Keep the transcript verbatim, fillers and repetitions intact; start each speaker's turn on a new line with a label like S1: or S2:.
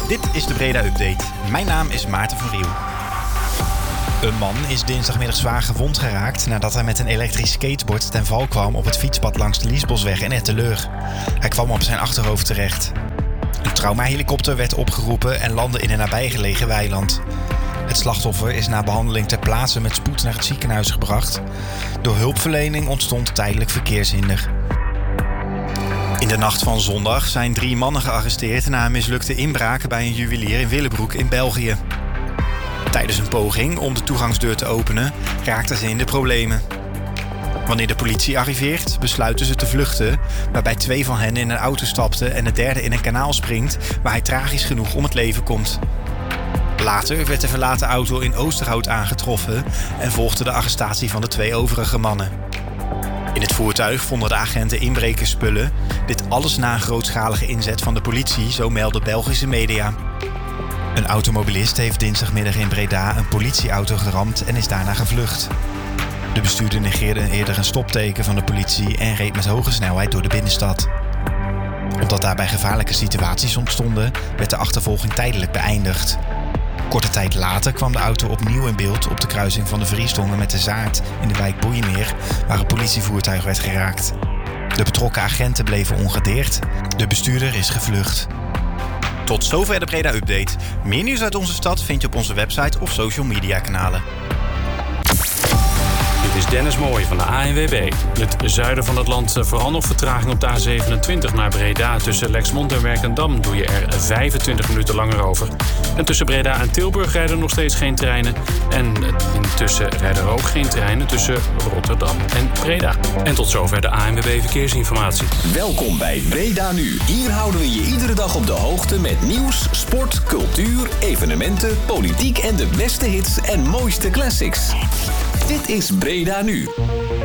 S1: Dit is de Breda Update. Mijn naam is Maarten van Riel. Een man is dinsdagmiddag zwaar gewond geraakt nadat hij met een elektrisch skateboard ten val kwam op het fietspad langs de Liesbosweg in Etteleur. Hij kwam op zijn achterhoofd terecht. Een traumahelikopter werd opgeroepen en landde in een nabijgelegen weiland. Het slachtoffer is na behandeling ter plaatse met spoed naar het ziekenhuis gebracht. Door hulpverlening ontstond tijdelijk verkeershinder. In de nacht van zondag zijn drie mannen gearresteerd na een mislukte inbraak bij een juwelier in Willebroek in België. Tijdens een poging om de toegangsdeur te openen raakten ze in de problemen. Wanneer de politie arriveert, besluiten ze te vluchten, waarbij twee van hen in een auto stapten en de derde in een kanaal springt, waar hij tragisch genoeg om het leven komt. Later werd de verlaten auto in Oosterhout aangetroffen en volgde de arrestatie van de twee overige mannen. In het voertuig vonden de agenten inbrekersspullen. Dit alles na een grootschalige inzet van de politie, zo melden Belgische media. Een automobilist heeft dinsdagmiddag in Breda een politieauto geramd en is daarna gevlucht. De bestuurder negeerde eerder een stopteken van de politie en reed met hoge snelheid door de binnenstad. Omdat daarbij gevaarlijke situaties ontstonden, werd de achtervolging tijdelijk beëindigd. Korte tijd later kwam de auto opnieuw in beeld op de kruising van de Vriestongen met de Zaart in de wijk Boeimeer, waar een politievoertuig werd geraakt. De betrokken agenten bleven ongedeerd. De bestuurder is gevlucht. Tot zover de Breda Update. Meer nieuws uit onze stad vind je op onze website of social media kanalen.
S2: Dit is Dennis Mooij van de A N W B. Het zuiden van het land vooral nog vertraging op de A zevenentwintig naar Breda. Tussen Lexmond en Werkendam doe je er vijfentwintig minuten langer over. En tussen Breda en Tilburg rijden nog steeds geen treinen. En intussen rijden er ook geen treinen tussen Rotterdam en Breda. En tot zover de A N W B Verkeersinformatie.
S3: Welkom bij Breda Nu. Hier houden we je iedere dag op de hoogte met nieuws, sport, cultuur, evenementen, politiek en de beste hits en mooiste classics. Dit is Breda Nu.